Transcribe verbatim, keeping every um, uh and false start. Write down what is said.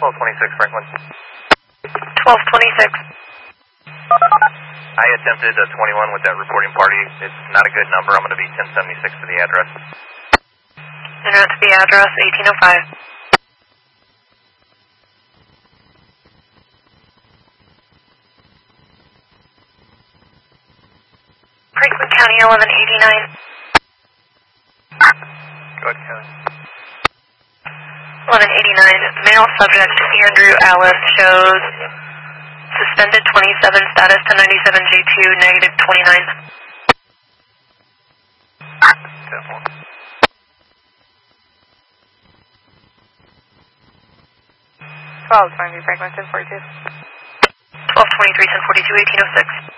twelve twenty-six, Franklin. twelve twenty-six. I attempted a twenty-one with that reporting party. It's not a good number. I'm going to be ten seventy-six to the address. En route to the address, eighteen oh five. Franklin County, eleven eighty-nine. Go ahead, Kelly. eleven eighty-nine, male subject Andrew Allen shows suspended twenty-seven, status ten ninety-seven J two, negative twenty-nine. twelve twenty-three, Franklin, ten forty-two. twelve twenty-three, ten forty-two, eighteen oh six.